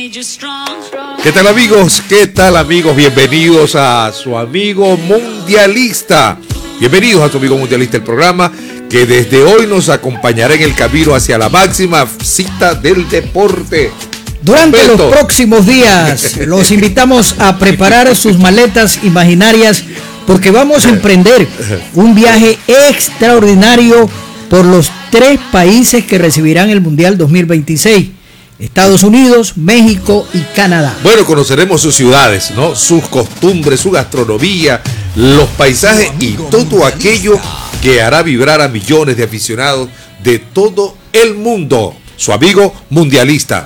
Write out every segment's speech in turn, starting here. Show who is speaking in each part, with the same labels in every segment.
Speaker 1: ¿Qué tal amigos? ¿Qué tal amigos? Bienvenidos a su amigo mundialista. Bienvenidos a su amigo mundialista, el programa que desde hoy nos acompañará en el camino hacia la máxima cita del deporte.
Speaker 2: Durante los próximos días los invitamos a preparar sus maletas imaginarias porque vamos a emprender un viaje extraordinario por los 3 países que recibirán el Mundial 2026. Estados Unidos, México y Canadá.
Speaker 1: Bueno, conoceremos sus ciudades, ¿no? Sus costumbres, su gastronomía, los paisajes y todo aquello que hará vibrar a millones de aficionados de todo el mundo. Su amigo mundialista.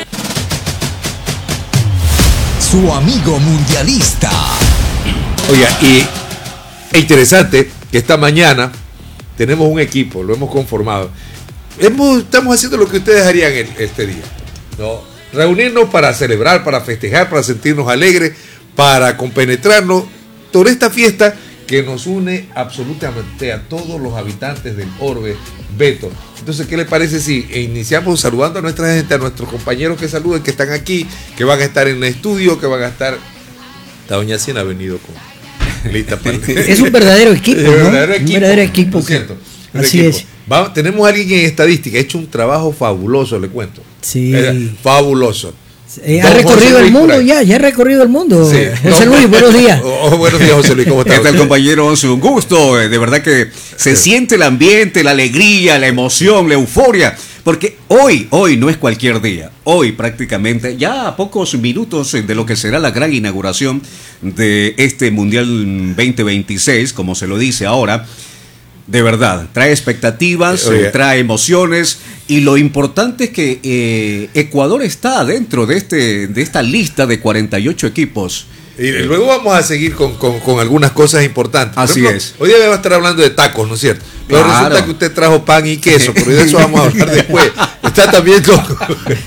Speaker 3: Su amigo mundialista.
Speaker 1: Oiga, y interesante que esta mañana tenemos un equipo, lo hemos conformado. Estamos haciendo lo que ustedes harían este día, ¿no? Reunirnos para celebrar, para festejar, para sentirnos alegres, para compenetrarnos por esta fiesta que nos une absolutamente a todos los habitantes del orbe Beto. Entonces, ¿qué les parece si iniciamos saludando a nuestra gente, a nuestros compañeros que saluden, que están aquí, que van a estar en el estudio, que van a estar... La doña Cien ha venido con lista para...
Speaker 2: Es un verdadero equipo, ¿no? Un verdadero equipo.
Speaker 1: Cierto.
Speaker 2: Así
Speaker 1: equipo.
Speaker 2: es.
Speaker 1: Tenemos a alguien en estadística, ha hecho un trabajo fabuloso, le cuento.
Speaker 2: Sí.
Speaker 1: Fabuloso.
Speaker 2: Ha recorrido el mundo ya ha recorrido el mundo. Sí. José Luis, buenos días.
Speaker 1: Buenos días, José Luis, ¿cómo estás?
Speaker 4: ¿Qué tal, compañero? Un gusto, de verdad que se siente el ambiente, la alegría, la emoción, la euforia, porque hoy no es cualquier día, hoy prácticamente, ya a pocos minutos de lo que será la gran inauguración de este Mundial 2026, como se lo dice ahora. De verdad, trae expectativas, trae emociones, y lo importante es que Ecuador está dentro de esta lista de 48 equipos.
Speaker 1: Y luego vamos a seguir con algunas cosas importantes.
Speaker 4: Así
Speaker 1: ejemplo,
Speaker 4: es.
Speaker 1: Hoy día va a estar hablando de tacos, ¿no es cierto? Pero
Speaker 4: claro.
Speaker 1: Resulta que usted trajo pan y queso, pero de eso vamos a hablar después. Está también trajo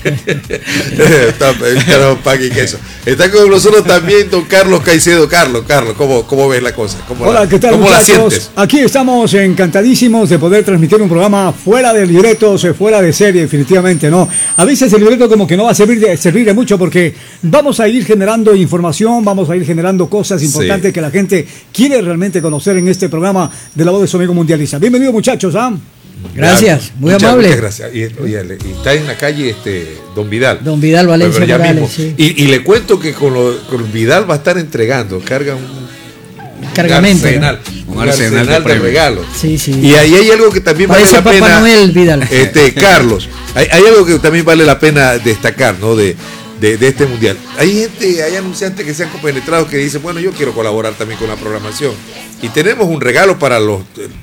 Speaker 1: pan y queso. Está con nosotros también don Carlos Caicedo. Carlos, ¿cómo ves la cosa?
Speaker 5: Hola, ¿qué tal,
Speaker 1: ¿cómo
Speaker 5: muchachos?
Speaker 1: la sientes?
Speaker 5: Aquí estamos encantadísimos de poder transmitir un programa fuera de libretos, fuera de serie, definitivamente, ¿no? A veces el libreto como que no va a servir de mucho porque vamos a ir generando información, vamos a ir generando cosas importantes que la gente quiere realmente conocer en este programa de La Voz de su amigo mundialista. Bienvenidos, muchachos, ¿ah?
Speaker 2: Gracias, muy amable.
Speaker 1: Muchas gracias. Y está en la calle Don Vidal.
Speaker 2: Don Vidal Valencia Morales,
Speaker 1: sí. Y le cuento que con Vidal va a estar entregando, carga un
Speaker 2: cargamento,
Speaker 1: un arsenal de regalos.
Speaker 2: Sí.
Speaker 1: Y ahí hay algo que también
Speaker 2: parece
Speaker 1: vale la pena.
Speaker 2: Papá Noel Vidal.
Speaker 1: Carlos, hay algo que también vale la pena destacar, ¿no? De este mundial. Hay anunciantes que se han compenetrado que dicen, bueno, yo quiero colaborar también con la programación. Y tenemos un regalo para los...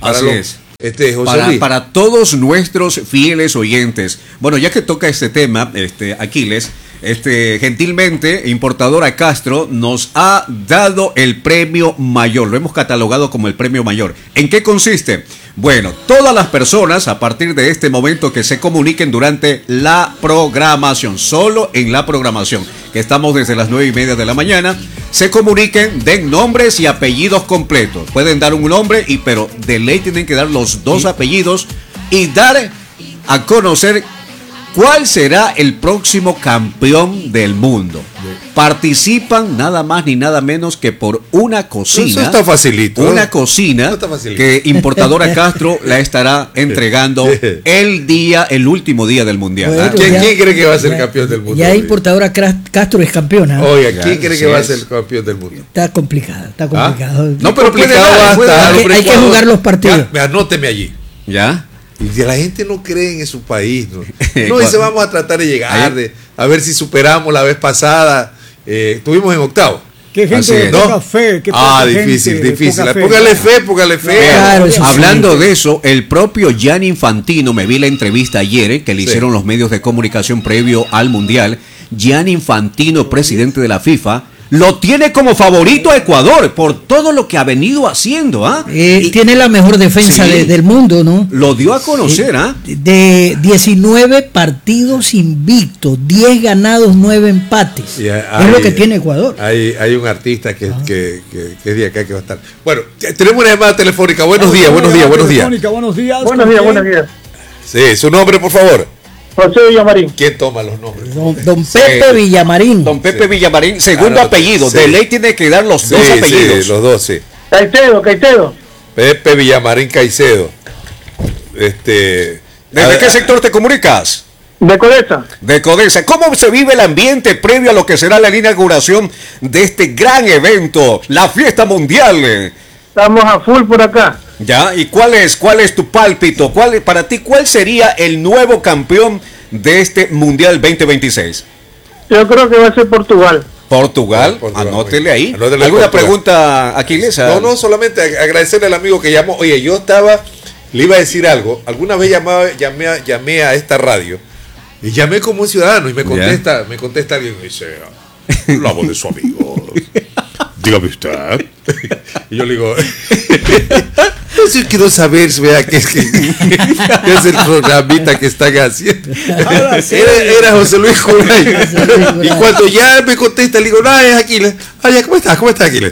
Speaker 1: José Luis.
Speaker 4: Para todos nuestros fieles oyentes. Bueno, ya que toca este tema, Aquiles, gentilmente, Importadora Castro nos ha dado el premio mayor. Lo hemos catalogado como el premio mayor. ¿En qué consiste? Bueno, todas las personas a partir de este momento que se comuniquen durante la programación, solo en la programación, que estamos desde las 9:30 de la mañana, se comuniquen, den nombres y apellidos completos. Pueden dar un nombre, pero de ley tienen que dar los 2 apellidos y dar a conocer cuál será el próximo campeón del mundo. Participan nada más ni nada menos que por una cocina.
Speaker 1: Eso está facilito.
Speaker 4: Una cocina que Importadora Castro la estará entregando el último día del Mundial.
Speaker 2: Bueno,
Speaker 1: ¿Quién cree que va a ser campeón del mundo?
Speaker 2: Ya Importadora Castro es campeona.
Speaker 1: Oiga, ¿quién cree que va a ser campeón del mundo?
Speaker 2: Está complicado.
Speaker 1: No, pero
Speaker 2: hay que jugar los partidos.
Speaker 1: Anóteme allí.
Speaker 4: ¿Ya?
Speaker 1: Y la gente no cree en su país, ¿no? Dice, vamos a tratar de llegar, a ver si superamos la vez pasada. Estuvimos en octavo.
Speaker 5: Qué gente, poca fe.
Speaker 1: Difícil. Póngale fe.
Speaker 2: Claro,
Speaker 4: hablando de eso, el propio Gianni Infantino, me vi la entrevista ayer que le hicieron los medios de comunicación previo al Mundial. Gianni Infantino, presidente de la FIFA, lo tiene como favorito a Ecuador por todo lo que ha venido haciendo.
Speaker 2: Tiene la mejor defensa del mundo, ¿no?
Speaker 4: Lo dio a conocer.
Speaker 2: De 19 partidos invictos, 10 ganados, 9 empates. Es lo que tiene Ecuador.
Speaker 1: Hay un artista que es de acá que va a estar. Bueno, tenemos una llamada telefónica. Buenos días.
Speaker 5: Buenos días.
Speaker 1: Sí, su nombre, por favor.
Speaker 6: José Villamarín.
Speaker 1: ¿Quién toma los nombres?
Speaker 2: Don Pepe Villamarín.
Speaker 4: Don Pepe Villamarín, segundo apellido.
Speaker 1: Sí.
Speaker 4: De ley tiene que dar los dos apellidos.
Speaker 1: Sí, los dos, sí.
Speaker 6: Caicedo.
Speaker 1: Pepe Villamarín Caicedo.
Speaker 4: ¿Desde qué sector te comunicas?
Speaker 6: De Codesa.
Speaker 4: De Codesa. ¿Cómo se vive el ambiente previo a lo que será la inauguración de este gran evento, la fiesta mundial?
Speaker 6: Estamos a full por acá.
Speaker 4: ¿Ya? ¿Y cuál es tu pálpito? Para ti, cuál sería el nuevo campeón de este Mundial 2026?
Speaker 6: Yo creo que va a ser Portugal.
Speaker 4: Portugal, anótele ahí. ¿Alguna pregunta, Aquiles?
Speaker 1: No, solamente agradecerle al amigo que llamó. Oye, le iba a decir algo. Alguna vez llamé a esta radio y llamé como un ciudadano y me contesta alguien y me dice, la voz de su amigo. Dígame usted. Y yo le digo, yo quiero saber, vea, qué es el programita que están haciendo. Era José Luis Juray. Y cuando ya me contesta, le digo, no, es Aquiles. Oye, ¿cómo estás, Aquiles?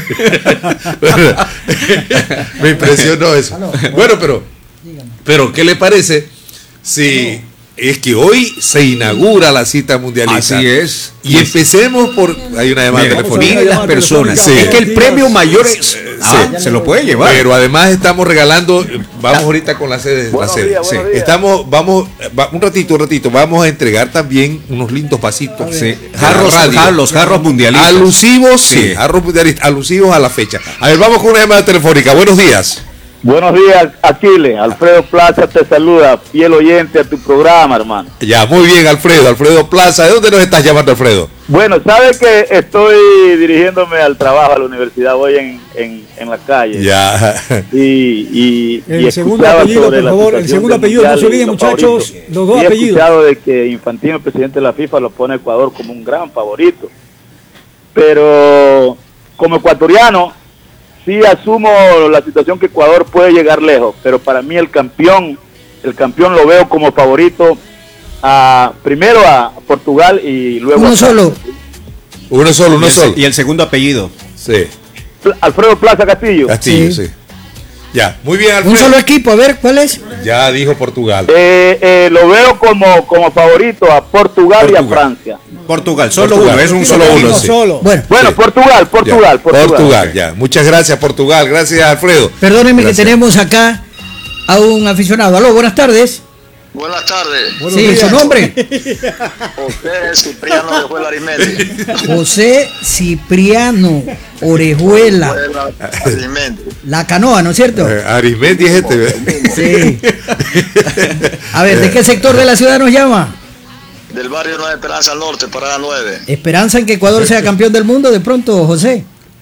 Speaker 1: Me impresionó eso. Bueno, pero ¿qué le parece si es que hoy se inaugura la cita mundialista?
Speaker 4: Así es.
Speaker 1: Y empecemos por... Hay una llamada telefónica.
Speaker 4: Las personas.
Speaker 1: Sí.
Speaker 4: Es que el premio mayor es... se lo puede llevar.
Speaker 1: Pero además estamos regalando... Vamos ahorita con la sede.
Speaker 6: Buenos días.
Speaker 1: Un ratito. Vamos a entregar también unos lindos vasitos.
Speaker 4: Sí.
Speaker 1: Los
Speaker 4: jarros mundialistas.
Speaker 1: Alusivos,
Speaker 4: sí.
Speaker 1: Jarros mundialistas, alusivos a la fecha. A ver, vamos con una llamada telefónica. Buenos días.
Speaker 7: Buenos días, Aquiles. Alfredo Plaza te saluda, fiel oyente a tu programa, hermano.
Speaker 1: Ya, muy bien, Alfredo Plaza. ¿De dónde nos estás llamando, Alfredo?
Speaker 7: Bueno, sabes que estoy dirigiéndome al trabajo, a la universidad, voy en la calle.
Speaker 1: Ya.
Speaker 7: Y
Speaker 5: el segundo apellido, por favor, el segundo apellido, no se olviden, muchachos, los dos
Speaker 7: apellidos. He escuchado de que Infantino, el presidente de la FIFA, lo pone a Ecuador como un gran favorito. Pero como ecuatoriano, sí asumo la situación que Ecuador puede llegar lejos, pero para mí el campeón lo veo como favorito primero a Portugal y luego
Speaker 2: Uno solo.
Speaker 4: Y el segundo apellido.
Speaker 1: Sí.
Speaker 7: Alfredo Plaza Castillo.
Speaker 1: Sí. Ya, muy bien, Alfredo.
Speaker 2: Un solo equipo, a ver, ¿cuál es?
Speaker 1: Ya dijo Portugal.
Speaker 7: Lo veo como favorito a Portugal y a Francia.
Speaker 4: Portugal, uno, es un solo uno.
Speaker 1: Sí.
Speaker 7: Bueno,
Speaker 1: sí.
Speaker 7: Portugal.
Speaker 1: Ya. Muchas gracias, Portugal. Gracias, Alfredo.
Speaker 2: Perdónenme
Speaker 1: Gracias.
Speaker 2: que tenemos acá a un aficionado. Aló, buenas tardes.
Speaker 8: Buenas tardes.
Speaker 2: Buenos días. ¿Su nombre?
Speaker 8: José Cipriano de Orejuela Arizmendi.
Speaker 2: José Cipriano Orejuela.
Speaker 8: Arizmendi.
Speaker 2: La Canoa, ¿no es cierto?
Speaker 1: Arizmendi es este.
Speaker 2: Sí. A ver, ¿de qué sector de la ciudad nos llama?
Speaker 8: Del barrio Nueva Esperanza al norte, Parada 9.
Speaker 2: ¿Esperanza en que Ecuador sea campeón del mundo de pronto, José?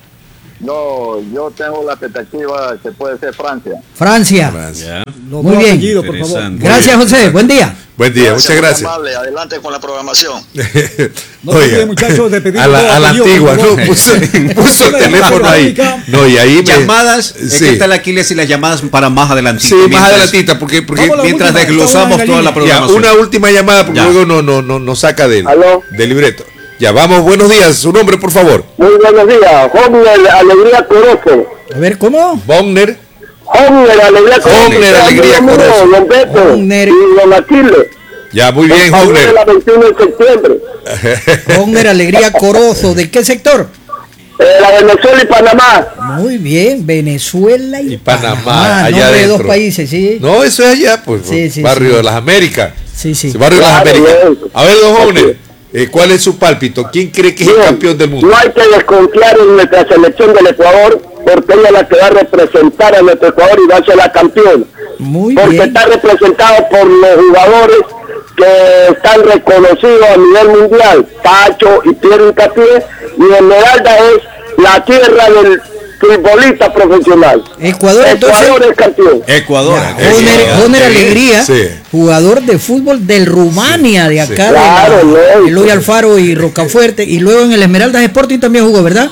Speaker 8: No, yo tengo la expectativa que puede ser Francia.
Speaker 2: Francia.
Speaker 5: Los
Speaker 2: Muy
Speaker 5: dos
Speaker 2: bien.
Speaker 5: apellidos, por favor.
Speaker 2: Gracias, José. Buen día.
Speaker 1: Buen día, muchas gracias.
Speaker 8: Muy amable. Adelante con la programación.
Speaker 5: No se olviden, muchachos, de pedir
Speaker 1: a la antigua, ¿no? Puso el teléfono ahí. No, y ahí
Speaker 4: llamadas, es que está el Aquiles y las llamadas para más adelantito.
Speaker 1: Sí, más adelantita, porque
Speaker 4: mientras desglosamos toda la programación.
Speaker 1: Una última llamada, porque luego no saca del libreto. Ya, vamos, buenos días. Su nombre, por favor.
Speaker 7: Muy buenos días. Hombre, Alegría Corozo.
Speaker 2: A ver, ¿cómo?
Speaker 1: Bonner.
Speaker 7: Hombre, Alegría Corozo.
Speaker 1: Hombre, Alegría Corozo.
Speaker 7: Don Beto
Speaker 2: Hombre.
Speaker 7: y Don Aquiles.
Speaker 1: Ya, muy bien,
Speaker 7: de
Speaker 1: Homner.
Speaker 7: la 21 de septiembre.
Speaker 2: Hombre, Alegría Corozo. ¿De qué sector?
Speaker 7: La Venezuela y Panamá.
Speaker 2: Muy bien, Venezuela y
Speaker 1: Panamá, allá
Speaker 2: nombre de
Speaker 1: adentro.
Speaker 2: dos países, sí.
Speaker 1: No, eso es allá, pues,
Speaker 2: Sí,
Speaker 1: barrio de las Américas.
Speaker 2: Sí.
Speaker 1: Barrio de las
Speaker 7: Claro,
Speaker 1: Américas.
Speaker 7: bien.
Speaker 1: A ver, don Homner, ¿cuál es su pálpito? ¿Quién cree que es el campeón del mundo?
Speaker 7: No hay que desconfiar en nuestra selección del Ecuador, porque ella es la que va a representar a nuestro Ecuador y va a ser la campeona.
Speaker 2: Muy
Speaker 7: Porque
Speaker 2: bien.
Speaker 7: está representado por los jugadores que están reconocidos a nivel mundial, Pacho y Pierre Hincapié, y Esmeralda es la tierra del futbolista profesional.
Speaker 2: Ecuador, entonces.
Speaker 7: Ecuador es campeón.
Speaker 4: Ecuador.
Speaker 2: Joner Alegría,
Speaker 1: Sí.
Speaker 2: jugador de fútbol del Rumania, de acá,
Speaker 7: Claro,
Speaker 2: de
Speaker 7: lógico.
Speaker 2: Eloy Alfaro y Rocafuerte, y luego en el Esmeraldas Sporting también jugó, ¿verdad?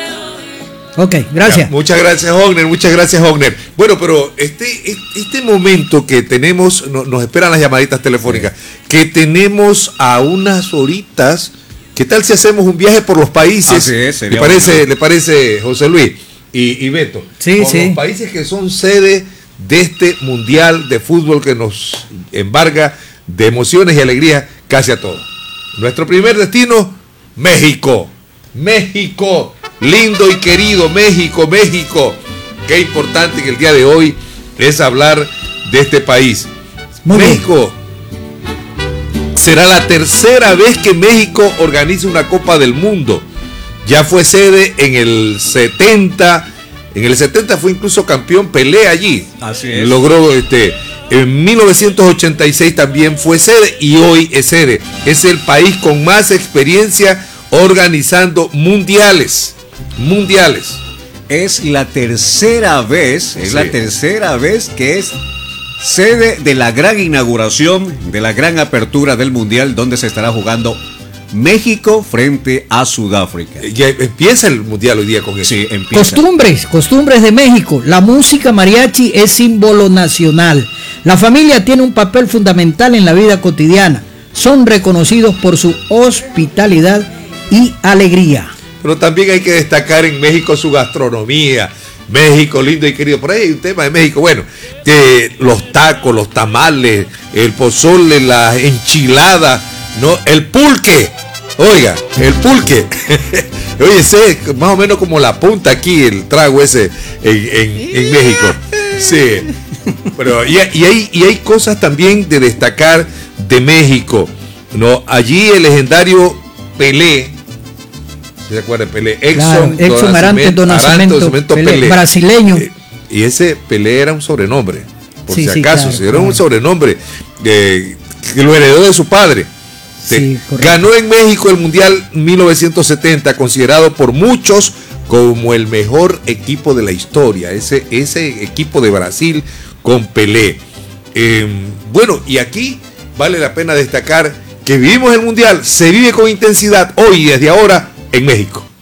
Speaker 2: Ok, gracias.
Speaker 1: Ya, muchas gracias, Ogner. Bueno, pero este momento que tenemos, nos esperan las llamaditas telefónicas, que tenemos a unas horitas. ¿Qué tal si hacemos un viaje por los países?
Speaker 4: Así es, sería
Speaker 1: ¿Le parece, José Luis y Beto?
Speaker 2: Sí,
Speaker 1: por los países que son sede de este mundial de fútbol que nos embarga de emociones y alegrías casi a todos. Nuestro primer destino, México. México, lindo y querido México, México. Qué importante que el día de hoy es hablar de este país. México. Será la tercera vez que México organiza una Copa del Mundo. Ya fue sede en el 70. En el 70 fue incluso campeón Pelé allí.
Speaker 4: Así es.
Speaker 1: Logró en 1986 también fue sede y hoy es sede. Es el país con más experiencia organizando mundiales. Mundiales.
Speaker 4: Es la tercera vez, que es sede de la gran inauguración, de la gran apertura del Mundial, donde se estará jugando México frente a Sudáfrica.
Speaker 1: Ya empieza el Mundial hoy día con eso.
Speaker 4: Sí, empieza.
Speaker 2: Costumbres de México. La música mariachi es símbolo nacional. La familia tiene un papel fundamental en la vida cotidiana. Son reconocidos por su hospitalidad y alegría.
Speaker 1: Pero también hay que destacar en México su gastronomía. México, lindo y querido. Por ahí hay un tema de México. Bueno, los tacos, los tamales, el pozole, las enchiladas, ¿no? El pulque. Oiga, el pulque. Oye, ese es más o menos como la punta aquí, el trago ese en México. Sí. Pero, y hay cosas también de destacar de México, ¿no? Allí el legendario Pelé. ¿Se acuerda de Pelé?
Speaker 2: Exxon Arantes do Nascimento Pelé, brasileño.
Speaker 1: Y ese Pelé era un sobrenombre, por
Speaker 2: sí,
Speaker 1: si acaso,
Speaker 2: claro,
Speaker 1: era un sobrenombre que lo heredó de su padre.
Speaker 2: Sí,
Speaker 1: ganó en México el Mundial 1970, considerado por muchos como el mejor equipo de la historia, ese equipo de Brasil con Pelé. Bueno, y aquí vale la pena destacar que vivimos el Mundial, se vive con intensidad hoy desde ahora en México.